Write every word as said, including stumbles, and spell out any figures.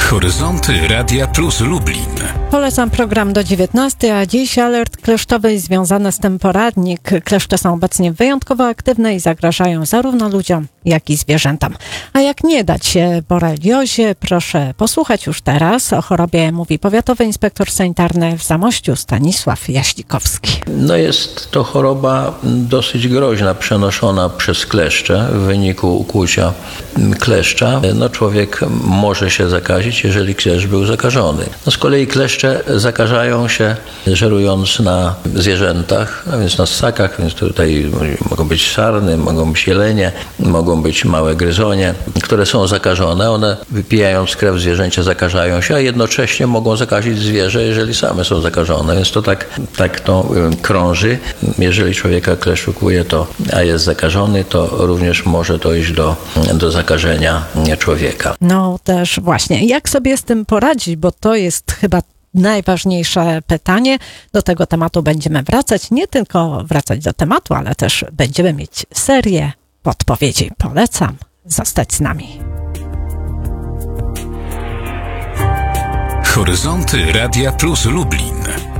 Horyzonty Radia Plus Lublin. Polecam program do dziewiętnastej, a dziś alert kleszczowy związany z tym poradnik. Kleszcze są obecnie wyjątkowo aktywne i zagrażają zarówno ludziom, jak i zwierzętom. A jak nie dać się boreliozie, proszę posłuchać już teraz. O chorobie mówi powiatowy inspektor sanitarny w Zamościu Stanisław Jaśnikowski. No jest to choroba dosyć groźna, przenoszona przez kleszcze w wyniku ukłucia kleszcza. No człowiek może się zakazić, jeżeli kleszcz był zakażony. No z kolei kleszcze zakażają się żerując na zwierzętach, a więc na ssakach, więc tutaj mogą być sarny, mogą być jelenie, mogą być małe gryzonie, które są zakażone. One wypijając krew zwierzęcia zakażają się, a jednocześnie mogą zakazić zwierzę, jeżeli same są zakażone, więc to tak, tak to krąży. Jeżeli człowieka kleszcz ukłuje, to, a jest zakażony, to również może dojść do, do zakażenia człowieka. No też właśnie. Jak sobie z tym poradzić, bo to jest chyba najważniejsze pytanie. Do tego tematu będziemy wracać. Nie tylko wracać do tematu, ale też będziemy mieć serię podpowiedzi. Polecam zostać z nami. Horyzonty Radia Plus Lublin.